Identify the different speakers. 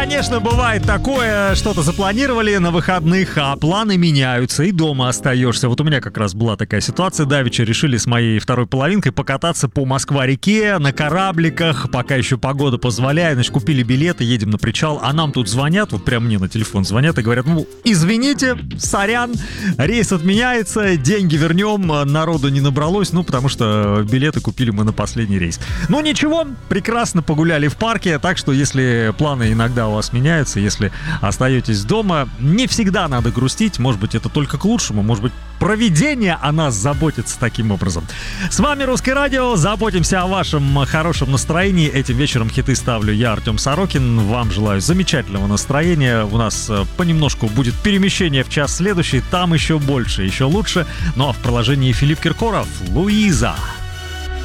Speaker 1: конечно, бывает такое, что-то запланировали на выходных, а планы меняются, и дома остаешься. Вот у меня как раз была такая ситуация. Давеча решили с моей второй половинкой покататься по Москва-реке на корабликах, пока еще погода позволяет. Значит, купили билеты, едем на причал, а нам тут звонят, вот прям мне на телефон звонят и говорят: ну, извините, сорян, рейс отменяется, деньги вернем, народу не набралось, ну, потому что билеты купили мы на последний рейс. Ну, ничего, прекрасно погуляли в парке, так что если планы иногда у вас меняются, если остаетесь дома, не всегда надо грустить, может быть, это только к лучшему, может быть, провидение о нас заботится таким образом. С вами Русское радио, заботимся о вашем хорошем настроении. Этим вечером хиты ставлю я, Артем Сорокин. Вам желаю замечательного настроения. У нас понемножку будет перемещение в час следующий, там еще больше, еще лучше. Ну а в продолжении Филипп Киркоров, «Луиза».